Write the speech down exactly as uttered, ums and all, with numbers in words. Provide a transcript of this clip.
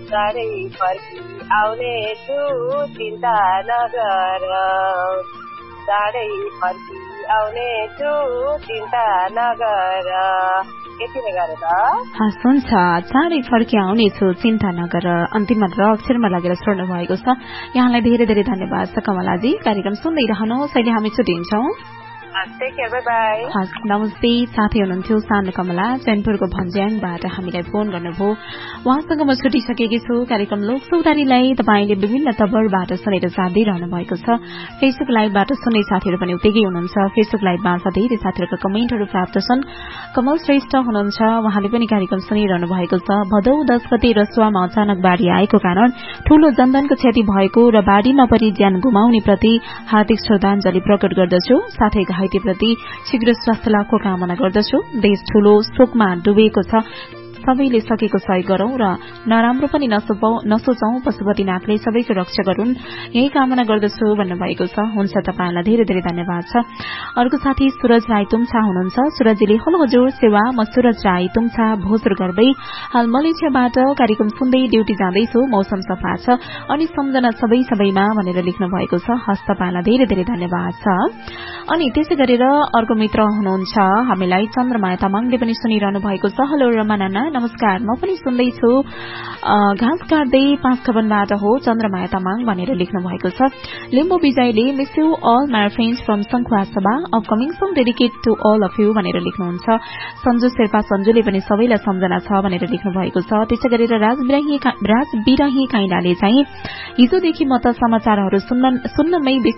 चाँडै फर्की आउने छु चिन्ता नगर चाँडै फर्की आउने छु चिन्ता नगर यति नै गर त हस् हुन्छ चाँडै फर्की आउने छु चिन्ता नगर अन्तिममा र अक्षरमा लगेर छोड्नु भएको छ यहाँलाई धेरै धेरै धन्यवाद छ कमलाजी कार्यक्रम सुन्दै रहनुहोस् अहिले हामी छुट्टिन्छौँ नमस्ते साथी हुनुहुन्थ्यो सानो कमला चैनपुरको भन्ज्याङबाट हामीलाई फोन गर्नुभयो उहाँसँग म छुटिसकेकी छु कार्यक्रम लोकसौदारीलाई तपाईले विभिन्न तबरबाट सुनेर साथै रहनु भएको छ फेसबुक लाइभबाट सुन्ने साथीहरू पनि उतैकै हुनुहुन्छ फेसबुक लाइभमा धेरै साथीहरूको कमेन्टहरू प्राप्त छन् कमल श्रेष्ठ हुनुहुन्छ उहाँले पनि कार्यक्रम सुनिरहनु भएको छ भदौ दस गते रसुवामा अचानक बाढ़ी आएको कारण ठूलो जनधनको क्षति भएको र बाढ़ी नपरी ज्यान गुमाउने प्रति हार्दिक श्रद्धाञ्जली प्रकट गर्दछु साथै प्रति शीघ्र स्वास्थ्य लाभको कामना गर्दछु देश ठूलो शोकमा डुबेको छ सबैले सकेको सहयोग गरौं र नराम्रो पनि नसोचौं पशुपतिनाथले सबैको रक्षा गरून् यही कामना गर्दछु भन्नुभएको छ हुन्छ तपाईलाई धेरै धेरै धन्यवाद छ अर्को साथी सूरज राई तुमछा हुनुहुन्छ सूरजले हेलो हजुर सेवा म सूरज राई तुमछा भोजर गर्दै हाल मलेसियाबाट कार्यक्रम सुन्दै ड्युटी जाँदैछु मौसम सफा छ अनि सम्झना सबै सबैमा भनेर लेख्नु भएको छ हस् तपाईलाई धेरै धेरै धन्यवाद छ अनि त्यसै गरेर अर्को मित्र हुनुहुन्छ हामीलाई चन्द्रमाया तामाङले पनि सुनिरहनु भएको छ हेलो रमा नाना नमस्कार म पनि सुन्दैछु घाँस काट्दै पाँच खबनबाट हो चन्द्रमाया तामाङ भनेर लेख्नु भएको छ Limbu विजयले miss you all my friends from संखुवा सभा upcoming song dedicate to all of you भनेर लेख्नुहुन्छ सञ्जु शेर्पा सञ्जुले पनि सबैलाई सम्झना छ भनेर लेख्नु भएको छ त्यसै गरेर राज बिरही काइँडाले चाहिँ हिजोदेखि म त समाचारहरू सुन्नमै